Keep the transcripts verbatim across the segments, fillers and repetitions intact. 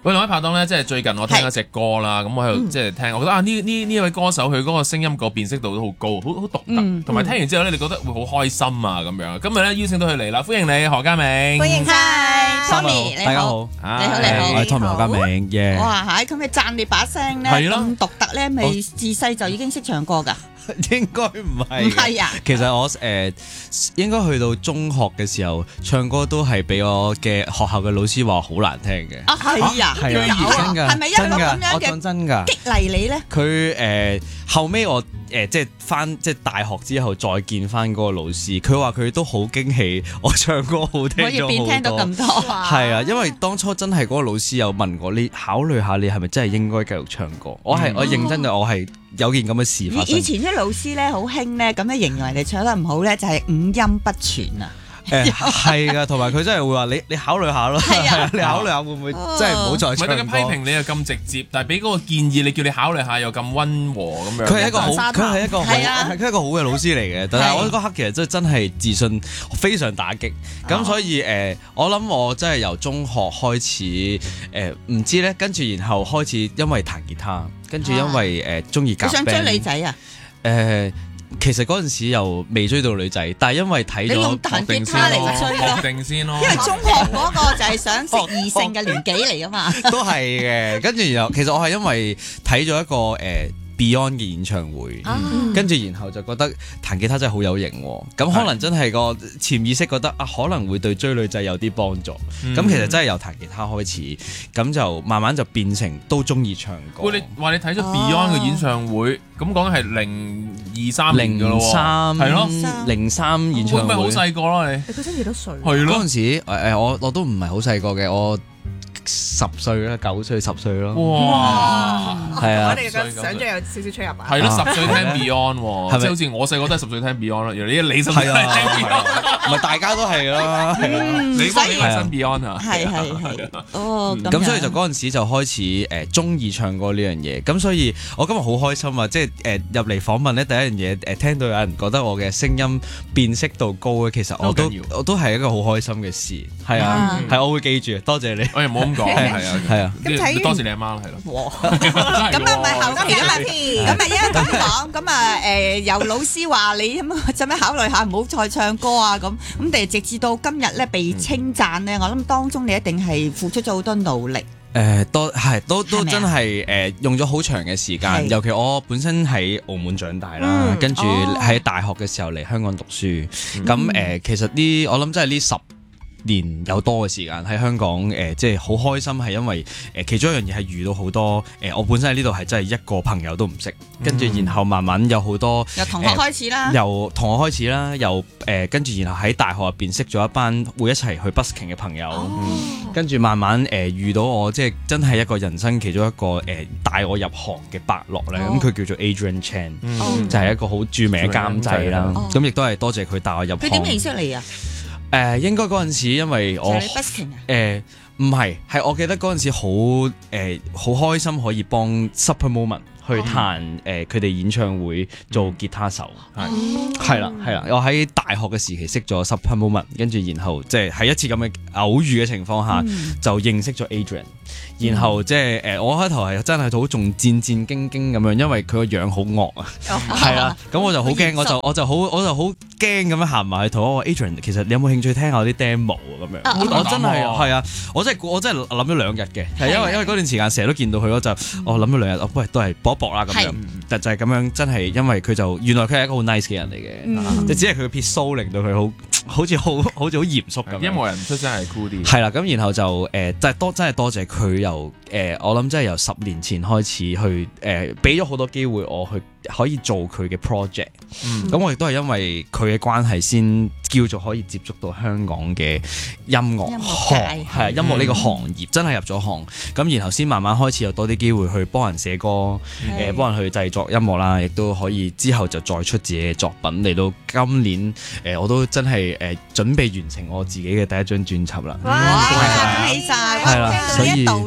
喂，兩位拍檔咧，即係最近我聽一隻歌啦，咁我喺度即係聽，我覺得啊呢呢呢一位歌手佢嗰個聲音個辨識度都好高，好好獨特，同埋聽完之後咧，你覺得會好開心啊咁樣。今日咧邀請到佢嚟啦，歡迎你何嘉銘。 歡迎晒 Tommy， 大家好， 你好你好， 我係 Tommy 何嘉銘嘅。 哇，係咁你讚你把聲咧咁獨特咧，咪自細就已經識唱歌㗎？ 應該唔係， 唔係啊！ 其實我誒、呃、應該去到中學嘅時候，唱歌都係俾我嘅學校嘅老師話好難聽嘅。 啊係啊， 係啊，真㗎， 係咪一個咁樣我講真㗎激勵你咧？ 佢誒、呃、後尾我誒、呃、即係翻即係大學之後再見翻嗰個老師，佢話佢都好驚喜我唱歌好聽咗好多。可以變聽到咁多。係啊，因為當初真係嗰個老師有問過你考慮下，你係咪真係應該繼續唱歌？我係、嗯、我認真嘅，我係有件咁嘅事發生。 以前啲老師咧好興咧，咁樣形容人哋唱得唔好咧，就係五音不全啊。 誒係噶，同埋佢真係會話你你考慮下咯，係啊，你考慮下會唔會真係唔好再唱歌？ 唔係，佢嘅批評你又咁直接，但係俾嗰個建議你叫你考慮下又咁溫和咁樣。 佢係一個好，佢係一個好，佢係一個好嘅老師嚟嘅。但係我嗰刻其實真真係自信非常打擊。咁所以誒，我諗我真係由中學開始誒，唔知咧，跟住然後開始因為彈吉他，跟住因為誒中意夾 band。 想追女仔啊？ 誒。其實嗰陣時又未追到女仔，但係因為睇咗， 你用彈吉他嚟追咯， 定先咯。 因為中學嗰個就係想識異性嘅年紀嚟噶嘛。 都係嘅，跟住然後其實我係因為睇咗一個誒、呃、Beyond 嘅演唱會，跟住、嗯、然後就覺得彈吉他真係好有型喎。咁可能真係個潛意識覺得啊，可能會對追女仔有啲幫助。咁、嗯、其實真係由彈吉他開始，咁就慢慢就變成都中意唱歌。 喂，你話你睇咗 Beyond 嘅演唱會，咁講緊係零二三年㗎咯喎，係咯，零三演唱會。會唔會好細個咯你？ 你嗰陣幾多歲？ 係咯， 嗰陣時誒誒，我我都唔係好細個嘅，我十歲啦，九歲十歲咯。 哇！ 係啊， 我哋嘅想像有少少出入啊。 係咯，十歲聽 Beyond 喎，即係好似我細個都係十歲聽 Beyond 啦。原來你你十歲聽 Beyond， 唔係大家都係啦。 你幫你新 Beyond 啊？ 係係係。哦， 咁所以就嗰陣時就開始誒中意唱歌呢樣嘢。咁所以我今日好開心啊！即係誒入嚟訪問咧，第一樣嘢誒聽到有人覺得我嘅聲音辨識度高咧，其實我都我都係一個好開心嘅事。係啊，係我會記住，多謝你。 我又冇咁講，係啊，係啊。 咁睇多謝你阿媽啦，係咯。 咁啊，唔係後期啊嘛，咁啊，因為咁講，咁啊，誒，由老師話你咁，做咩考慮下唔好再唱歌啊？咁咁，但係直至到今日咧被稱讚咧，我諗當中你一定係付出咗好多努力。 誒，都係，都都真係誒，用咗好長嘅時間。尤其我本身喺澳門長大啦，跟住喺大學嘅時候嚟香港讀書。咁誒，其實呢，我諗真係呢十年有多嘅時間喺香港，誒、呃，即係好開心，係因為誒、呃、其中一樣嘢係遇到好多誒、呃，我本身喺呢度係真係一個朋友都唔識，跟住、嗯、然後慢慢有好多由同學開始啦、呃， 由同學開始啦，由誒跟住然後喺大學入邊識咗一班會一齊去 busking 嘅朋友，跟住、哦嗯、慢慢誒、呃、遇到我即係真係一個人生其中一個誒、呃、帶我入行嘅伯樂咧，咁佢、哦、叫做 Adrian Chan，、嗯、就係一個好著名嘅監製啦，咁亦都係多謝佢帶我入行。 佢點認識你啊？ 誒、呃、應該嗰陣時，因為我誒唔係，係我記得嗰陣時好誒好開心可以幫 Super Moment 去彈誒佢哋演唱會做吉他手，係係啦係啦，我喺大學嘅時期識咗 Super Moment， 跟住然後即係喺一次咁嘅偶遇嘅情況下、嗯、就認識咗 Adrian。然後即係誒，我開頭係真係好仲戰戰兢兢咁樣，因為佢個樣好惡啊，係啊，咁我就好驚，我就我就好我就好驚咁樣行埋去同我話 Adrian， 其實你有冇興趣聽下啲 demo 啊咁樣？我真係係啊，我真係我真係諗咗兩日嘅，係因為因為嗰段時間成日都見到佢，我就我諗咗兩日，我喂都係搏一搏啦咁樣，但就係咁樣，真係因為佢就原來佢係一個好 nice 嘅人嚟嘅，就只係佢嘅撇鬚令到佢好好似好好似好嚴肅咁。音樂人出聲係 cool 啲。係啦，咁然後就誒，真係多真係多謝佢由誒，我諗真係由十年前開始去誒，俾咗好多機會我去可以做佢嘅 project。咁我亦都係因為佢嘅關係先叫做可以接觸到香港嘅音樂行，係啊，音樂呢個行業真係入咗行。咁然後先慢慢開始有多啲機會去幫人寫歌，誒幫人去製作音樂啦，亦都可以之後就再出自己嘅作品。嚟到今年誒，我都真係誒準備完成我自己嘅第一張專輯啦。 哇！恭喜晒！ 係啦，所以呢一度咧。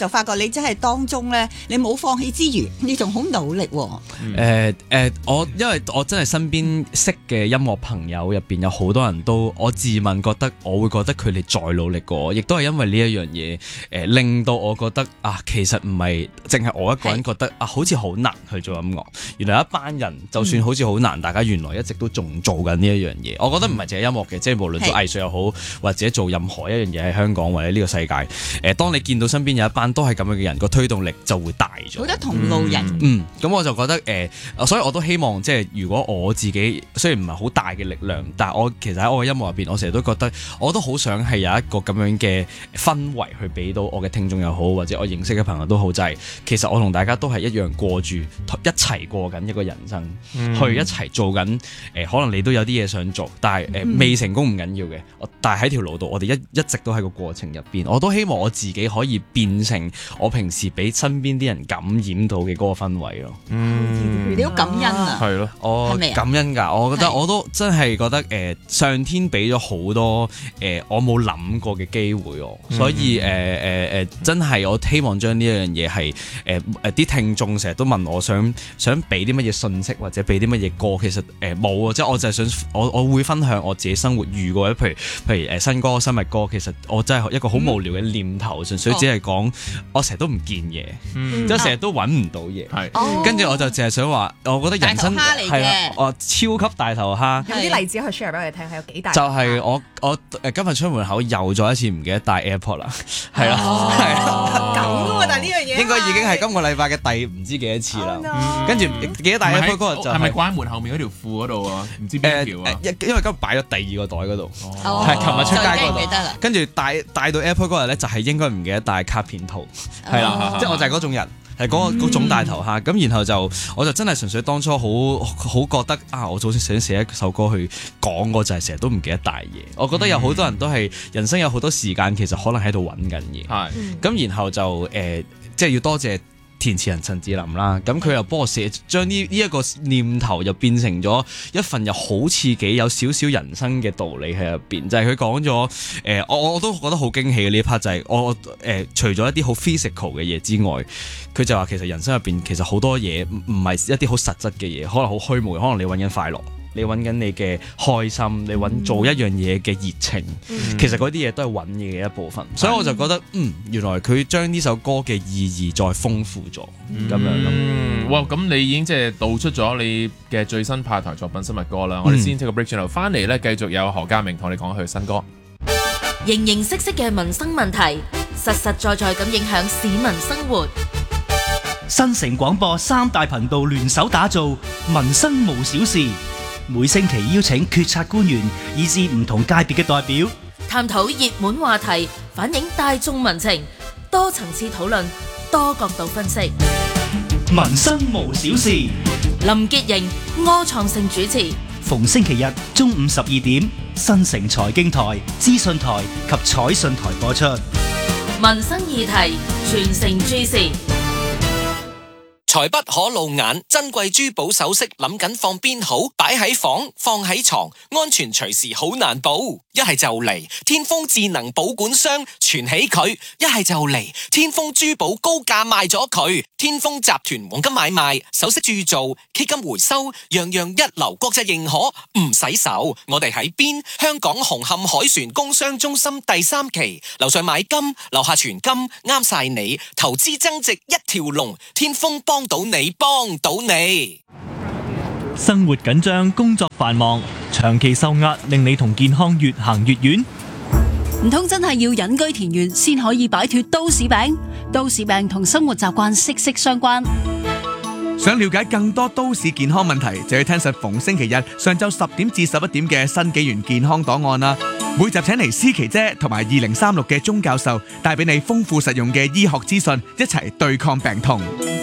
就發覺你真係當中咧，你冇放棄之餘，你仲好努力喎。誒、 嗯呃、我因為我真係身邊識嘅音樂朋友入邊有好多人都，我自問覺得我會覺得佢哋再努力過我，亦都係因為呢一樣嘢誒令到我覺得啊，其實唔係淨係我一個人覺得啊，好似好難去做音樂。原來一班人就算好似好難，嗯、大家原來一直都仲做緊呢一樣嘢。我覺得唔係淨係音樂嘅，即係無論做藝術又好，或者做任何一樣嘢喺香港或者呢個世界，誒、呃，當你見到身邊有一班都係咁樣嘅人，個推動力就會大咗。 好多同路人。 嗯，咁我就覺得誒、呃，所以我都希望即係如果我自己雖然唔係好大嘅力量，但係我其實喺我嘅音樂入邊，我成日都覺得我都好想係有一個咁樣嘅氛圍去俾到我嘅聽眾又好，或者我認識嘅朋友都好，就係、是、其實我同大家都係一樣過住一齊過緊一個人生，嗯、去一齊做緊誒、呃，可能你都有啲嘢想做，但係誒、呃、未成功唔緊要嘅，但係喺條路度，我哋一一直都喺個過程入邊，我都希望我自己可以變成我平時俾身邊啲人感染到嘅嗰個氛圍咯。 嗯，你好感恩啊， 係咯， 我感恩㗎，我覺得我都真係覺得誒、呃，上天俾咗好多誒、呃，我冇諗過嘅機會喎，嗯、所以誒誒誒，真係我希望將呢一樣嘢係誒誒啲聽眾成日都問我想想俾啲乜嘢信息或者俾啲乜嘢歌，其實誒冇啊，即係我就係想我我會分享我自己生活遇過，譬如譬如誒新歌新物歌，其實我真係一個好無聊嘅念頭，純、嗯、粹只係講我成日都唔見嘢，嗯、即係成日都揾唔到嘢，係跟住我就淨係想話，我覺得人生係啊，我超級大頭蝦， 有啲例子可以 share 俾我哋聽，係有幾大？ 就係我我誒今日出門口又再一次唔記得帶 AirPod 啦，係啦，係咁嘅喎，但係呢樣嘢應該已經係今個禮拜嘅第唔知幾多次啦，跟住記得帶 AirPod 嗰日就係咪掛喺門後面嗰條褲嗰度啊？唔知邊條啊？ 因為今日擺咗第二個袋嗰度，係琴日出街嗰度，跟住帶帶到 AirPod 嗰日咧，就係應該唔記得帶卡片套，係啦，即係我就係嗰種人。係嗰、那個嗰種大頭蝦，咁、嗯、然後就我就真係純粹當初好好覺得啊，我早先想寫一首歌去講，我就係成日都唔記得帶嘢。我覺得有好多人都係人生有好多時間，其實可能喺度揾緊嘢。係、嗯，咁然後就誒、呃，即係要多謝填詞人陳志霖啦。咁佢又幫我寫，將呢呢一個念頭又變成咗一份又好似幾有少少人生嘅道理喺入邊。就係佢講咗誒，我我都覺得好驚喜嘅呢一 part 就係、是、我誒、呃，除咗一啲好 physical 嘅嘢之外。佢就話其實人生入邊其實好多嘢唔唔係一啲好實質嘅嘢，可能好虛無，可能你揾緊快樂，你揾緊你嘅開心，你揾做一樣嘢嘅熱情，嗯、其實嗰啲嘢都係揾嘢嘅一部分。嗯、所以我就覺得嗯，原來佢將呢首歌嘅意義再豐富咗咁、嗯、樣咯。 嗯，哇！咁你已經即係道出咗你嘅最新派台作品《新物歌》啦。嗯、我哋先 take 個 break 轉頭翻嚟咧，繼續有何嘉明同你講佢新歌。 形形色色嘅民生問題，實實在在咁影響市民生活。 新城廣播三大頻道聯手打造民生無小事，每星期邀請決策官員以至唔同界別嘅代表， 探討熱門話題，反映大眾民情，多層次討論，多角度分析。 民生無小事， 林潔瑩、柯創盛主持， 逢星期日中午十二點，新城財經台、資訊台及彩訊台播出。 民生議題，全城注視。 財不可露眼，珍貴珠寶首飾諗緊放邊好？擺喺房，放喺床，安全隨時好難保。一係就嚟天豐智能保管箱存起佢，一係就嚟天豐珠寶高價賣咗佢。天豐集團黃金買賣、首飾鑄造、基金回收，樣樣一流，國際認可，唔使愁。我哋喺邊？香港紅磡海船工商中心第三期，樓上買金，樓下存金，啱晒你。投資增值一條龍，天豐幫到你，幫到你。 生活緊張，工作繁忙，長期受壓，令你同健康越行越遠。 唔通真係要隱居田園先可以擺脫都市病？都市病同生活習慣息息相關。 想了解更多都市健康問題，就要聽實逢星期日上晝十點至十一點嘅新紀元健康檔案啦。每集請嚟思琪姐同埋二零三六嘅鐘教授，帶俾你豐富實用嘅醫學資訊，一齊對抗病痛。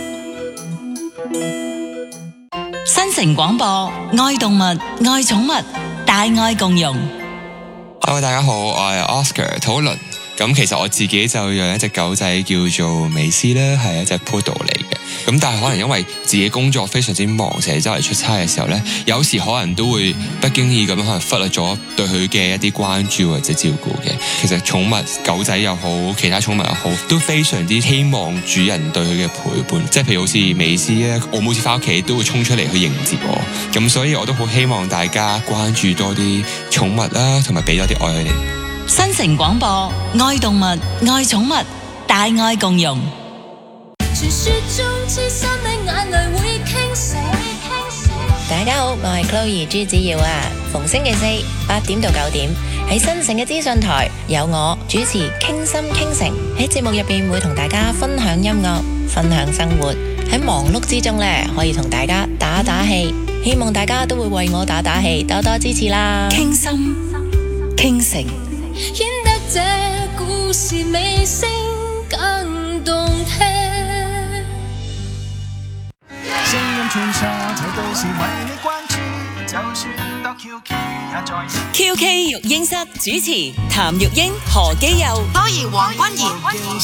新城廣播，愛動物，愛寵物，大愛共融。 Hello，大家好，我係 Oscar 討論。 咁其實我自己就養一隻狗仔叫做美斯啦，係一隻 Poodle 嚟嘅。咁但係可能因為自己工作非常之忙，成日周圍出差嘅時候呢，有時可能都會不經意咁樣可能忽略咗對佢嘅一啲關注或者照顧嘅。其實寵物狗仔又好，其他寵物又好，都非常之希望主人對佢嘅陪伴。即係譬如好似美斯咧，我每次翻屋企都會衝出嚟去迎接我。咁所以我都好希望大家關注多啲寵物啦，同埋俾多啲愛佢哋。 新城廣播，愛動物，愛寵物，大愛共融。傳說中痴心的眼淚會傾瀉。 大家好，我係 Chloe 朱子耀啊。逢星期四八點到九點喺新城嘅資訊台有我主持傾心傾城，喺節目入邊會同大家分享音樂，分享生活。喺忙碌之中呢，可以同大家打打氣，希望大家都會為我打打氣，多多支持啦。 傾心傾城， 顯得這故事尾聲更動聽。 聲音穿梭這都市為你關注，就算當 Q K 也在。 Q K 育嬰室主持譚玉英、何基佑、 多兒黃君賢。